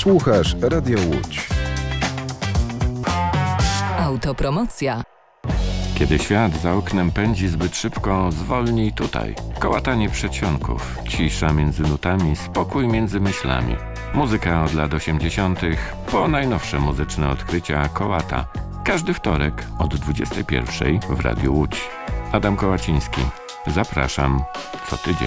Słuchasz Radio Łódź. Autopromocja. Kiedy świat za oknem pędzi zbyt szybko, zwolnij tutaj. Kołatanie przedsionków, cisza między nutami, spokój między myślami. Muzyka od lat 80. po najnowsze muzyczne odkrycia Kołata. Każdy wtorek od 21 w Radiu Łódź. Adam Kołaciński. Zapraszam co tydzień.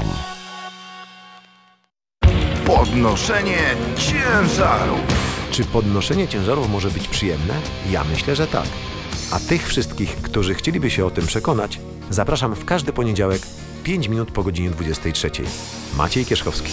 Podnoszenie ciężarów. Czy podnoszenie ciężarów może być przyjemne? Ja myślę, że tak. A tych wszystkich, którzy chcieliby się o tym przekonać, zapraszam w każdy poniedziałek 5 minut po godzinie 23. Maciej Kierzchowski.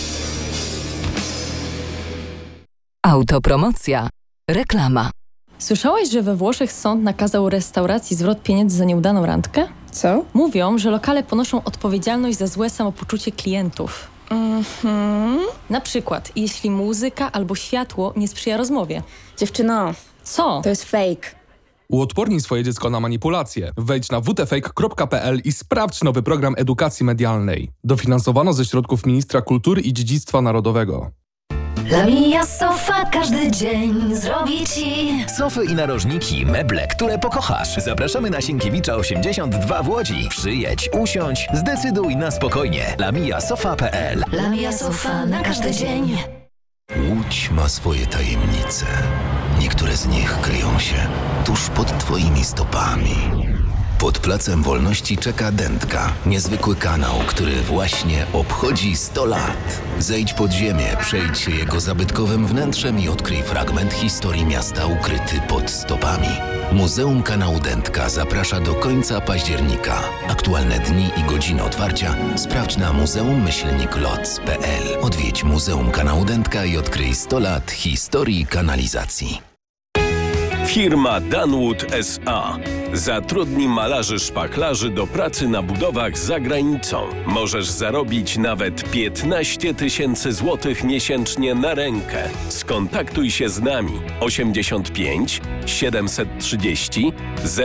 Autopromocja. Reklama. Słyszałaś, że we Włoszech sąd nakazał restauracji zwrot pieniędzy za nieudaną randkę? Co? Mówią, że lokale ponoszą odpowiedzialność za złe samopoczucie klientów. Na przykład, jeśli muzyka albo światło nie sprzyja rozmowie. Dziewczyno, Co? to jest fake. Uodpornij swoje dziecko na manipulacje. Wejdź na wtfake.pl i sprawdź nowy program edukacji medialnej. Dofinansowano ze środków Ministra Kultury i Dziedzictwa Narodowego. La Mia Sofa każdy dzień zrobi Ci sofy i narożniki, meble, które pokochasz. Zapraszamy na Sienkiewicza 82 w Łodzi. Przyjedź, usiądź, zdecyduj na spokojnie. lamiasofa.pl. La Mia Sofa na każdy dzień. Łódź ma swoje tajemnice. Niektóre z nich kryją się tuż pod Twoimi stopami. Pod Placem Wolności czeka Dętka, niezwykły kanał, który właśnie obchodzi 100 lat. Zejdź pod ziemię, przejdź się jego zabytkowym wnętrzem i odkryj fragment historii miasta ukryty pod stopami. Muzeum Kanału Dętka zaprasza do końca października. Aktualne dni i godziny otwarcia sprawdź na muzeum-loc.pl. Odwiedź Muzeum Kanału Dętka i odkryj 100 lat historii kanalizacji. Firma Danwood S.A. zatrudni malarzy szpachlarzy do pracy na budowach za granicą. Możesz zarobić nawet 15 000 złotych miesięcznie na rękę. Skontaktuj się z nami 85 730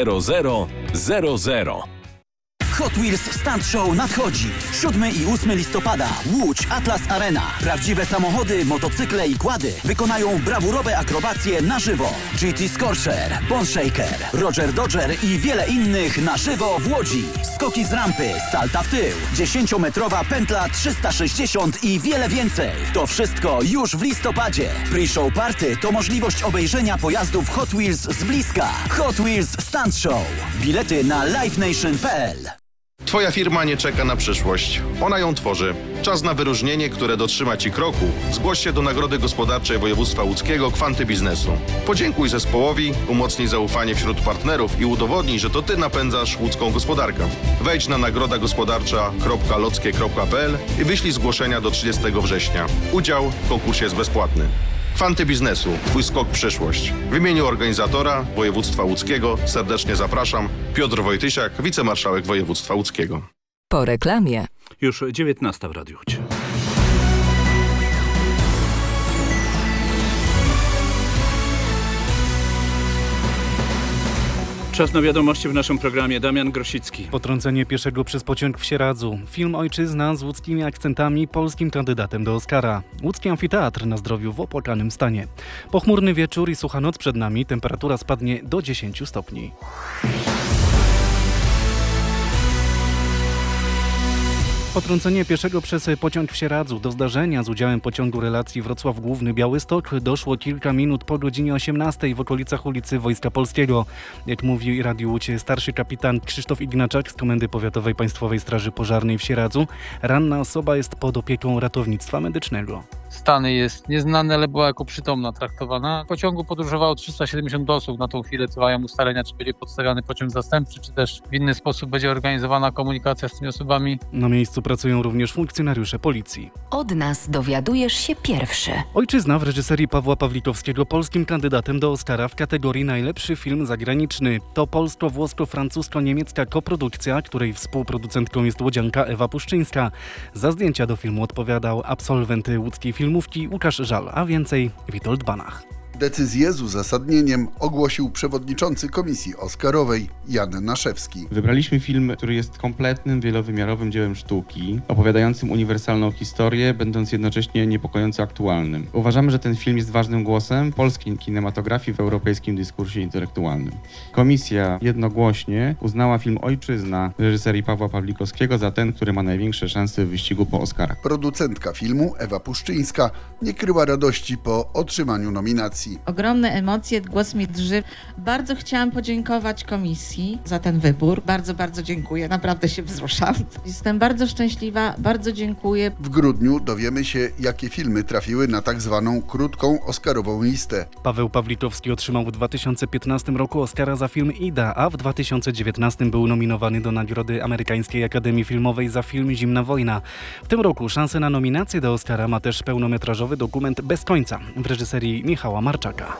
0000. Hot Wheels Stunt Show nadchodzi. 7 i 8 listopada. Łódź Atlas Arena. Prawdziwe samochody, motocykle i quady wykonają brawurowe akrobacje na żywo. GT Scorcher, Bone Shaker, Roger Dodger i wiele innych na żywo w Łodzi. Skoki z rampy, salta w tył, 10-metrowa pętla 360 i wiele więcej. To wszystko już w listopadzie. Pre-show party to możliwość obejrzenia pojazdów Hot Wheels z bliska. Hot Wheels Stunt Show. Bilety na livenation.pl. Twoja firma nie czeka na przyszłość. Ona ją tworzy. Czas na wyróżnienie, które dotrzyma Ci kroku. Zgłoś się do Nagrody Gospodarczej Województwa Łódzkiego Kwanty Biznesu. Podziękuj zespołowi, umocnij zaufanie wśród partnerów i udowodnij, że to Ty napędzasz łódzką gospodarkę. Wejdź na nagrodagospodarcza.lockie.pl i wyślij zgłoszenia do 30 września. Udział w konkursie jest bezpłatny. Kwanty Biznesu. Twój skok w przyszłość. W imieniu organizatora Województwa Łódzkiego serdecznie zapraszam. Piotr Wojtysiak, wicemarszałek Województwa Łódzkiego. Po reklamie. Już 19 w Radiu Łódź. Czas na wiadomości w naszym programie. Damian Grosicki. Potrącenie pieszego przez pociąg w Sieradzu. Film Ojczyzna z łódzkimi akcentami, polskim kandydatem do Oscara. Łódzki amfiteatr na zdrowiu w opłakanym stanie. Pochmurny wieczór i sucha noc przed nami. Temperatura spadnie do 10 stopni. Potrącenie pieszego przez pociąg w Sieradzu. Do zdarzenia z udziałem pociągu relacji Wrocław Główny Białystok doszło kilka minut po godzinie 18 w okolicach ulicy Wojska Polskiego. Jak mówi Radiu Łódź starszy kapitan Krzysztof Ignaczak z Komendy Powiatowej Państwowej Straży Pożarnej w Sieradzu, ranna osoba jest pod opieką ratownictwa medycznego. Stan jest nieznany, ale była jako przytomna traktowana. W pociągu podróżowało 370 osób. Na tą chwilę trwają ustalenia, czy będzie podstawiany pociąg zastępczy, czy też w inny sposób będzie organizowana komunikacja z tymi osobami. Na miejscu pracują również funkcjonariusze policji. Od nas dowiadujesz się pierwszy. Ojczyzna w reżyserii Pawła Pawlikowskiego polskim kandydatem do Oscara w kategorii najlepszy film zagraniczny. To polsko-włosko-francusko-niemiecka koprodukcja, której współproducentką jest łodzianka Ewa Puszczyńska. Za zdjęcia do filmu odpowiadał absolwent łódzkiej filmówki Łukasz Żal, a więcej Witold Banach. Decyzję z uzasadnieniem ogłosił przewodniczący Komisji Oscarowej Jan Naszewski. Wybraliśmy film, który jest kompletnym, wielowymiarowym dziełem sztuki, opowiadającym uniwersalną historię, będąc jednocześnie niepokojąco aktualnym. Uważamy, że ten film jest ważnym głosem polskiej kinematografii w europejskim dyskursie intelektualnym. Komisja jednogłośnie uznała film Ojczyzna reżyserii Pawła Pawlikowskiego za ten, który ma największe szanse w wyścigu po Oscarach. Producentka filmu Ewa Puszczyńska nie kryła radości po otrzymaniu nominacji. Ogromne emocje, głos mi drży. Bardzo chciałam podziękować komisji za ten wybór. Bardzo, bardzo dziękuję. Naprawdę się wzruszam. Jestem bardzo szczęśliwa, bardzo dziękuję. W grudniu dowiemy się, jakie filmy trafiły na tak zwaną krótką Oscarową listę. Paweł Pawlikowski otrzymał w 2015 roku Oscara za film Ida, a w 2019 był nominowany do Nagrody Amerykańskiej Akademii Filmowej za film Zimna wojna. W tym roku szansę na nominację do Oscara ma też pełnometrażowy dokument Bez końca w reżyserii Michała Marczaka.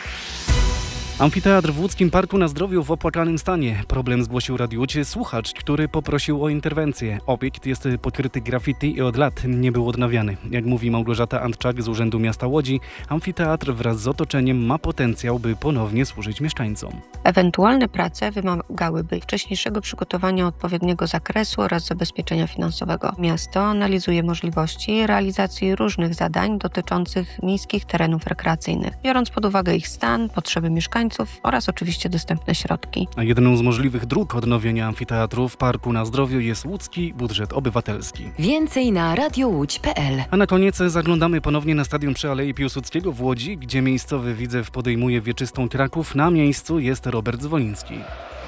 Amfiteatr w łódzkim Parku na Zdrowiu w opłakanym stanie. Problem zgłosił Radiu Łódź słuchacz, który poprosił o interwencję. Obiekt jest pokryty graffiti i od lat nie był odnawiany. Jak mówi Małgorzata Antczak z Urzędu Miasta Łodzi, amfiteatr wraz z otoczeniem ma potencjał, by ponownie służyć mieszkańcom. Ewentualne prace wymagałyby wcześniejszego przygotowania odpowiedniego zakresu oraz zabezpieczenia finansowego. Miasto analizuje możliwości realizacji różnych zadań dotyczących miejskich terenów rekreacyjnych, biorąc pod uwagę ich stan, potrzeby mieszkańców oraz oczywiście dostępne środki. A jedną z możliwych dróg odnowienia amfiteatru w Parku na Zdrowiu jest łódzki budżet obywatelski. Więcej na radiołódź.pl. A na koniec zaglądamy ponownie na stadion przy Alei Piłsudskiego w Łodzi, gdzie miejscowy Widzew podejmuje wieczystą Kraków. Na miejscu jest Robert Zwoliński.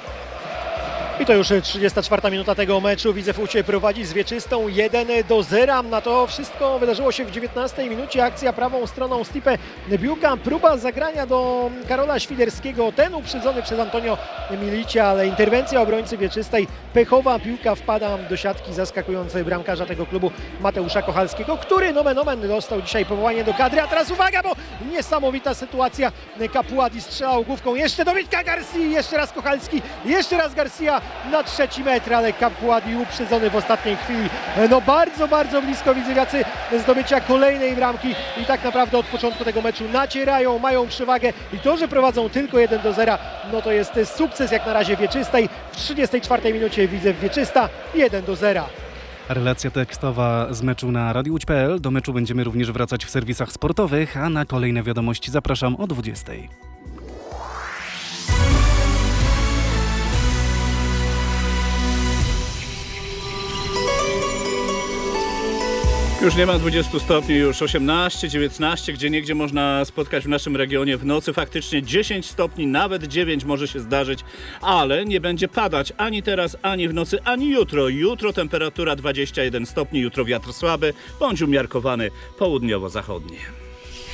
I to już 34 minuta tego meczu. Widzew Łódź prowadzi z wieczystą 1-0. Na to wszystko wydarzyło się w 19 minucie. Akcja prawą stroną Stipe Biłka. Próba zagrania do Karola Świderskiego. Ten uprzedzony przez Antonio Milicia, ale interwencja obrońcy wieczystej. Pechowa piłka wpada do siatki zaskakującej bramkarza tego klubu Mateusza Kochalskiego, który nomen omen dostał dzisiaj powołanie do kadry. A teraz uwaga, bo niesamowita sytuacja. Capuadi strzelał główką. Jeszcze dobitka Garcia, jeszcze raz Kochalski, jeszcze raz Garcia na 3 metr, ale Capuadi uprzedzony w ostatniej chwili. No bardzo, bardzo blisko widzewiacy zdobycia kolejnej bramki i tak naprawdę od początku tego meczu nacierają, mają przewagę i to, że prowadzą tylko 1-0, no to jest sukces jak na razie wieczystej. W 34 minucie Widzew wieczysta 1-0. Relacja tekstowa z meczu na radiołódź.pl. Do meczu będziemy również wracać w serwisach sportowych, a na kolejne wiadomości zapraszam o 20. Już nie ma 20 stopni, już 18, 19, gdzieniegdzie można spotkać w naszym regionie w nocy. Faktycznie 10 stopni, nawet 9 może się zdarzyć, ale nie będzie padać ani teraz, ani w nocy, ani jutro. Jutro temperatura 21 stopni, jutro wiatr słaby bądź umiarkowany południowo-zachodni.